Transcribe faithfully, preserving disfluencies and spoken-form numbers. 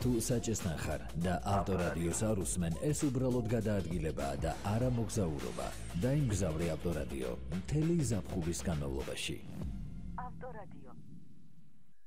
თუ საჭესთან ხარ და ავტორადიოს არ უსმენ, ეს უბრალოდ გადაადგილებაა და არა მოგზაურობა. დაიმგზავრე ავტორადიო მთელი ზაფხულის განმავლობაში. ავტორადიო